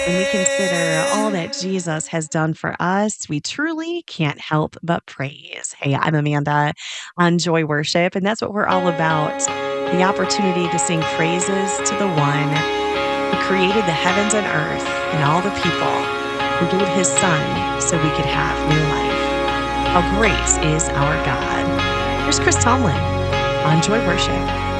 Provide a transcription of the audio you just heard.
When we consider all that Jesus has done for us, we truly can't help but praise. Hey, I'm Amanda on Joy Worship, and that's what we're all about. The opportunity to sing praises to the one who created the heavens and earth and all the people, who gave his son so we could have new life. How great is our God. Here's Chris Tomlin on Joy Worship.